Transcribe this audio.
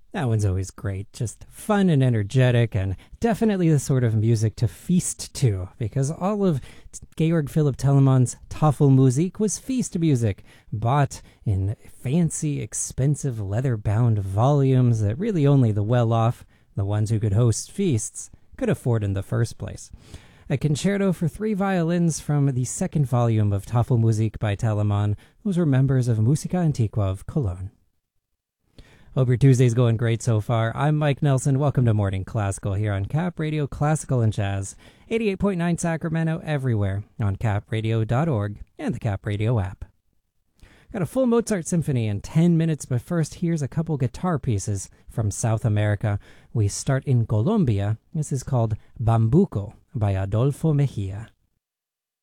That one's always great, just fun and energetic, and definitely the sort of music to feast to, because all of Georg Philipp Telemann's Tafelmusik was feast music, bought in fancy, expensive leather-bound volumes that really only the well-off, the ones who could host feasts, could afford in the first place. A concerto for three violins from the second volume of Tafelmusik by Telemann. Those were members of Musica Antiqua of Cologne. Hope your Tuesday's going great so far. I'm Mike Nelson. Welcome to Morning Classical here on Cap Radio Classical and Jazz, 88.9 Sacramento, everywhere on capradio.org and the Cap Radio app. Got a full Mozart symphony in 10 minutes, but first here's a couple guitar pieces from South America. We start in Colombia. This is called Bambuco by Adolfo Mejia.